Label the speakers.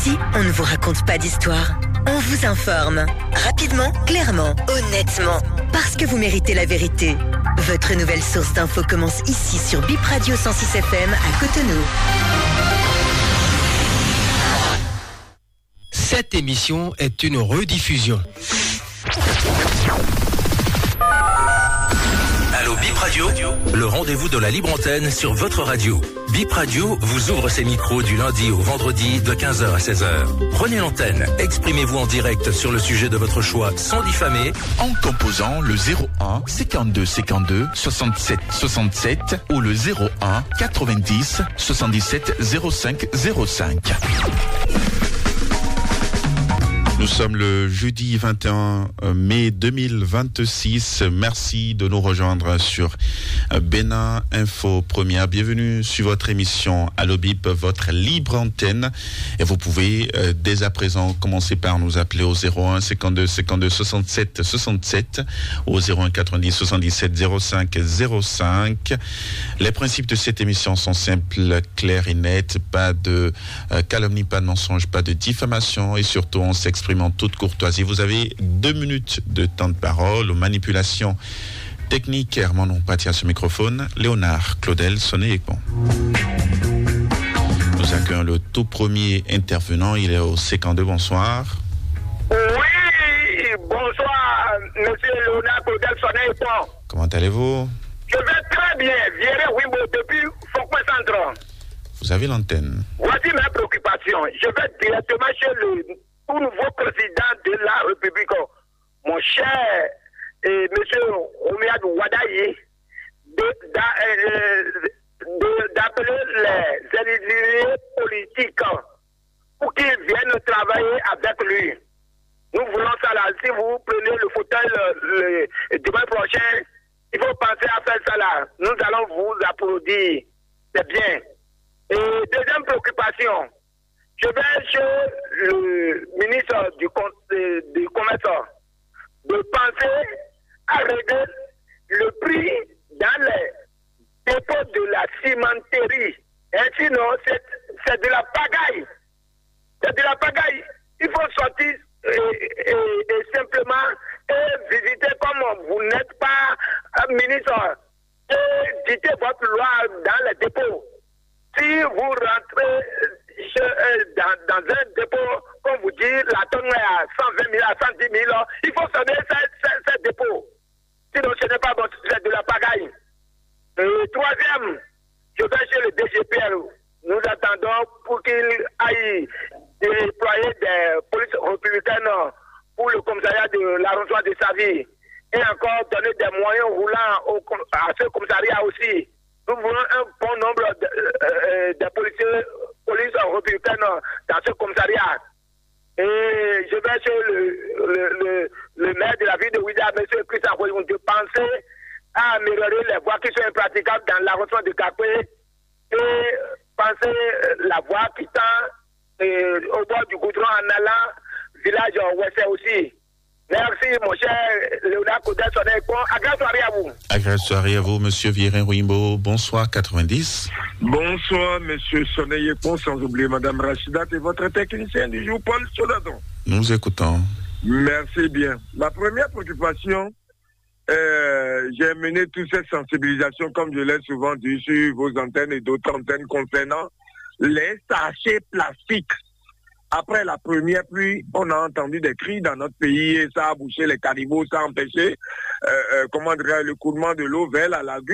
Speaker 1: Ici, on ne vous raconte pas d'histoire. On vous informe. Rapidement, clairement, honnêtement. Parce que vous méritez la vérité. Votre nouvelle source d'infos commence ici sur Bip Radio 106 FM à Cotonou.
Speaker 2: Cette émission est une rediffusion.
Speaker 3: Allô Bip Radio, le rendez-vous de la libre antenne sur votre radio. Bip Radio vous ouvre ses micros du lundi au vendredi de 15h à 16h. Prenez l'antenne, exprimez-vous en direct sur le sujet de votre choix sans diffamer.
Speaker 4: En composant le 01 52 52 67 67 ou le 01 90 77 05 05. Nous sommes le jeudi 21 mai 2026. Merci de nous rejoindre sur Bénin Info Première. Bienvenue sur votre émission Allo Bip, votre libre antenne. Et vous pouvez dès à présent commencer par nous appeler au 01 52 52 67 67 au 01 90 77 05 05. Les principes de cette émission sont simples, clairs et nets. Pas de calomnie, pas de mensonge, pas de diffamation et surtout on s'exprime en toute courtoisie. Vous avez 2 minutes de temps de parole. Aux manipulations techniques, Herman Ompati à ce microphone. Léonard Claudel, sonnez et bon. Nous accueillons le tout premier intervenant. Il est au C42. Bonsoir.
Speaker 5: Oui, bonsoir, monsieur Léonard Claudel, sonnez et bon.
Speaker 4: Comment allez-vous?
Speaker 5: Je vais très bien. Viré Wimbo depuis Foucault Centre.
Speaker 4: Vous avez l'antenne.
Speaker 5: Voici mes préoccupations. Je vais directement chez le tout nouveau président de la République, mon cher monsieur Omiad Wadaye, d'appeler les exilés politiques pour qu'ils viennent travailler avec lui. Nous voulons ça là. Si vous prenez le fauteuil le dimanche prochain, il faut penser à faire ça là. Nous allons vous applaudir. C'est bien. Et deuxième préoccupation, je vais chez le ministre du Commerce de penser à régler le prix dans les dépôts de la cimenterie. Et sinon, c'est de la pagaille. C'est de la pagaille. Il faut sortir et simplement visiter comme vous n'êtes pas un ministre. Et dicter votre loi dans les dépôts. Si vous rentrez dans un dépôt, comme vous dites, la tonne est à 120 000, à 110 000, il faut sonner ces dépôts. Sinon, ce n'est pas bon, c'est de la pagaille. Et troisième, je vais chez le DGPL. Nous attendons pour qu'il aille déployer des polices républicaines pour le commissariat de l'arrondissement de Savie. Et encore donner des moyens roulants à ce commissariat aussi. Nous voulons un bon nombre de polices républicaines dans ce commissariat. Et je vais chez le maire de la ville de Ouida, M. Christophe Royon, de penser à améliorer les voies qui sont impraticables dans l'arrondissement de Kakwe et penser la voie qui tend au bord du goudron en allant village Ouessé aussi. Merci, mon cher Léonard Claudel. Agréable soirée à vous.
Speaker 4: Agréable soirée à vous, monsieur Virin Rouimbo. Bonsoir, 90.
Speaker 6: Bonsoir, monsieur Sonné-Yepon, sans oublier madame Rachidat et votre technicien du jour, Paul Soladon.
Speaker 4: Nous écoutons.
Speaker 6: Merci bien. Ma première préoccupation, j'ai mené toutes ces sensibilisations, comme je l'ai souvent dit, sur vos antennes et d'autres antennes concernant les sachets plastiques. Après la première pluie, on a entendu des cris dans notre pays et ça a bouché les caniveaux, ça a empêché le coulement de l'eau vers la lagune.